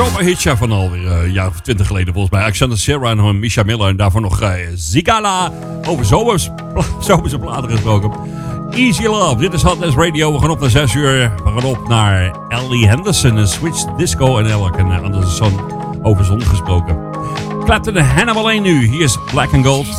zomerhitje van alweer een jaar of 20 geleden volgens mij. Alexander Serra en Misha Miller. En daarvoor nog Zigala. Over zomerse platen gesproken. Easy Love. Dit is Hot Dance Radio. We gaan op naar 6 uur. We gaan op naar Ellie Henderson. Switch Disco en Elk. En over zon gesproken. Clapton en Hannah alleen nu. Hier is Black and Gold.